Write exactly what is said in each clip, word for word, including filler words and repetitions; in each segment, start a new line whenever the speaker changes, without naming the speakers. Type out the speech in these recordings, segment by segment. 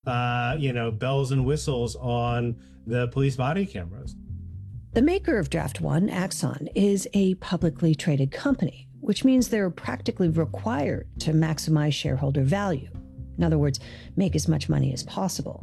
uh, you know, bells and whistles on the police body cameras.
The maker of Draft One, Axon, is a publicly traded company, which means they're practically required to maximize shareholder value. In other words, make as much money as possible.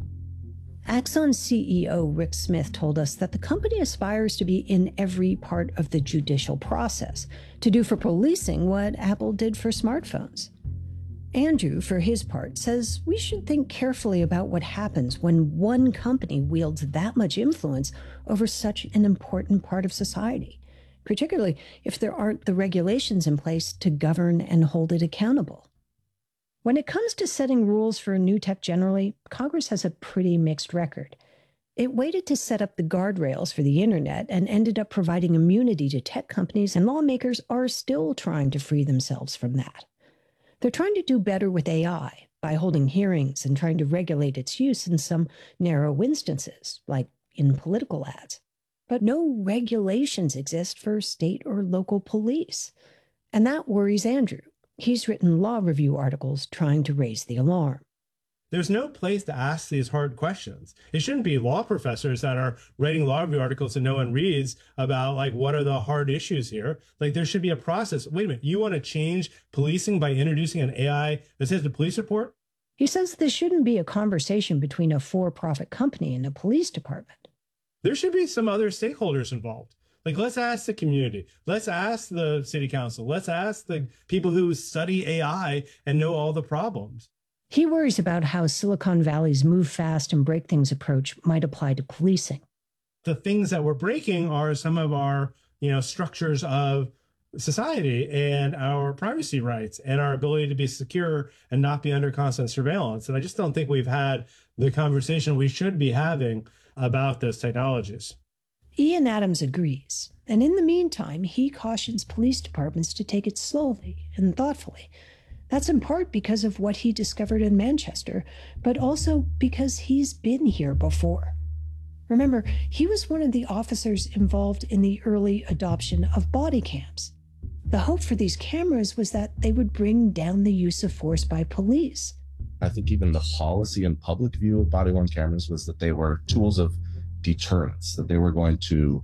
Axon's C E O, Rick Smith, told us that the company aspires to be in every part of the judicial process, to do for policing what Apple did for smartphones. Andrew, for his part, says we should think carefully about what happens when one company wields that much influence over such an important part of society, particularly if there aren't the regulations in place to govern and hold it accountable. When it comes to setting rules for new tech generally, Congress has a pretty mixed record. It waited to set up the guardrails for the internet and ended up providing immunity to tech companies, and lawmakers are still trying to free themselves from that. They're trying to do better with A I by holding hearings and trying to regulate its use in some narrow instances, like in political ads. But no regulations exist for state or local police. And that worries Andrew. He's written law review articles trying to raise the alarm.
There's no place to ask these hard questions. It shouldn't be law professors that are writing law review articles that no one reads about, like, what are the hard issues here? Like, there should be a process. Wait a minute, you want to change policing by introducing an A I that says the police report?
He says this shouldn't be a conversation between a for-profit company and a police department.
There should be some other stakeholders involved. Like, let's ask the community. Let's ask the city council. Let's ask the people who study A I and know all the problems.
He worries about how Silicon Valley's move fast and break things approach might apply to policing.
The things that we're breaking are some of our, you know, structures of society and our privacy rights and our ability to be secure and not be under constant surveillance. And I just don't think we've had the conversation we should be having about those technologies.
Ian Adams agrees. And in the meantime, he cautions police departments to take it slowly and thoughtfully. That's in part because of what he discovered in Manchester, but also because he's been here before. Remember, he was one of the officers involved in the early adoption of body cams. The hope for these cameras was that they would bring down the use of force by police.
I think even the policy and public view of body-worn cameras was that they were tools of deterrence, that they were going to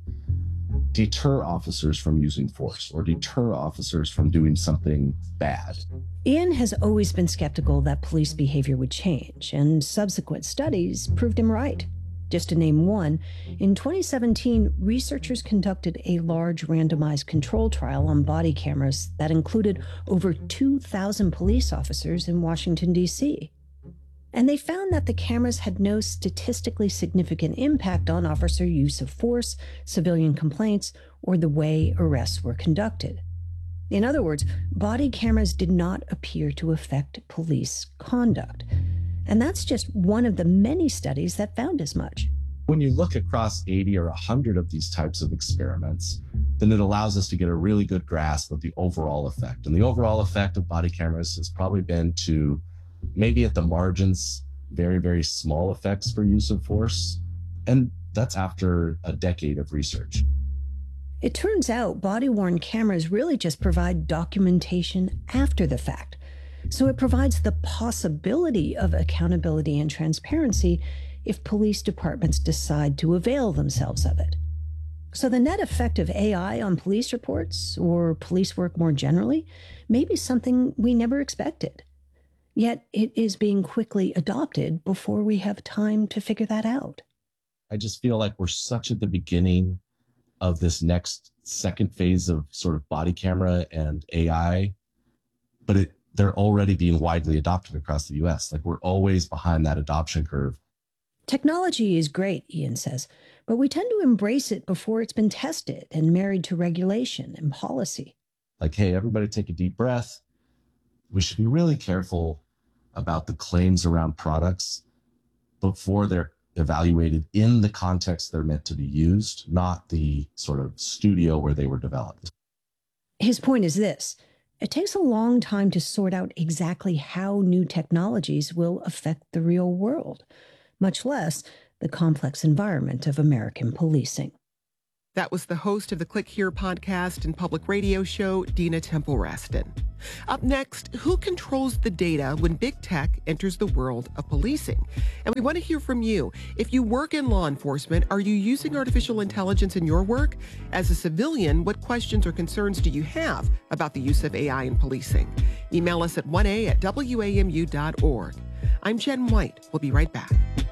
deter officers from using force or deter officers from doing something bad.
Ian has always been skeptical that police behavior would change, and subsequent studies proved him right. Just to name one, in twenty seventeen, researchers conducted a large randomized control trial on body cameras that included over two thousand police officers in Washington, D C And they found that the cameras had no statistically significant impact on officer use of force, civilian complaints, or the way arrests were conducted. In other words, body cameras did not appear to affect police conduct. And that's just one of the many studies that found as much.
When you look across eighty or one hundred of these types of experiments, then it allows us to get a really good grasp of the overall effect. And the overall effect of body cameras has probably been to, maybe at the margins, very, very small effects for use of force. And that's after a decade of research.
It turns out body-worn cameras really just provide documentation after the fact. So it provides the possibility of accountability and transparency if police departments decide to avail themselves of it. So the net effect of A I on police reports, or police work more generally, may be something we never expected. Yet it is being quickly adopted before we have time to figure that out.
I just feel like we're such at the beginning of this next second phase of sort of body camera and A I, but it, they're already being widely adopted across the U S. Like, we're always behind that adoption curve.
Technology is great, Ian says, but we tend to embrace it before it's been tested and married to regulation and policy.
Like, hey, everybody take a deep breath. We should be really careful about the claims around products before they're evaluated in the context they're meant to be used, not the sort of studio where they were developed.
His point is this: it takes a long time to sort out exactly how new technologies will affect the real world, much less the complex environment of American policing.
That was the host of the Click Here podcast and public radio show, Dina Temple-Raston. Up next, who controls the data when big tech enters the world of policing? And we want to hear from you. If you work in law enforcement, are you using artificial intelligence in your work? As a civilian, what questions or concerns do you have about the use of A I in policing? Email us at one a at w a m u dot org. I'm Jen White. We'll be right back.